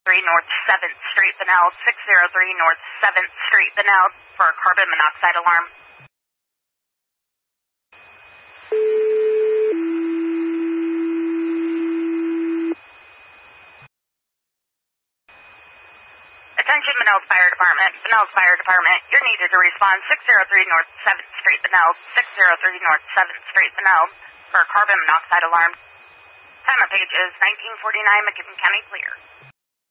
603 North 7th Street, Benel. 603 North 7th Street, Benel, for a carbon monoxide alarm. Attention, Benel's Fire Department. Benel's Fire Department, you're needed to respond 603 North 7th Street, Benel. 603 North 7th Street, Benel, for a carbon monoxide alarm. Time of page is 1949, McKinney County clear.